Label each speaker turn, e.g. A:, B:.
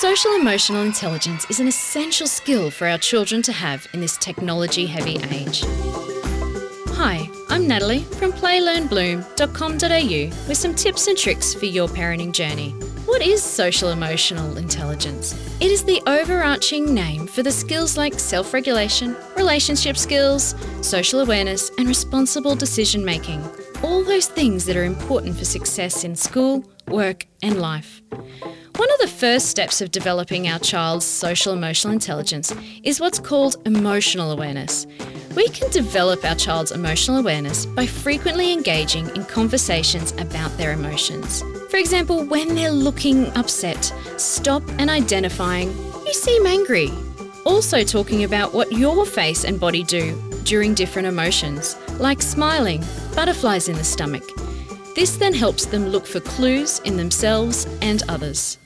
A: Social emotional intelligence is an essential skill for our children to have in this technology-heavy age. Hi, I'm Natalie from playlearnbloom.com.au with some tips and tricks for your parenting journey. What is social emotional intelligence? It is the overarching name for the skills like self-regulation, relationship skills, social awareness, and responsible decision-making. All those things that are important for success in school, work, and life. One of the first steps of developing our child's social emotional intelligence is what's called emotional awareness. We can develop our child's emotional awareness by frequently engaging in conversations about their emotions. For example, when they're looking upset, stop and identifying, "You seem angry." Also talking about what your face and body do during different emotions, like smiling, butterflies in the stomach. This then helps them look for clues in themselves and others.